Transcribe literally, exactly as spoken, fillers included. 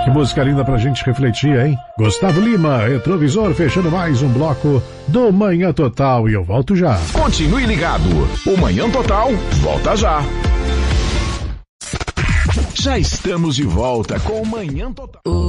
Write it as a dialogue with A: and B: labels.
A: Que música linda pra gente refletir, hein? Gustavo Lima, Retrovisor, fechando mais um bloco do Manhã Total. E eu volto já.
B: Continue ligado. O Manhã Total volta já. Já estamos de volta com o Manhã Total.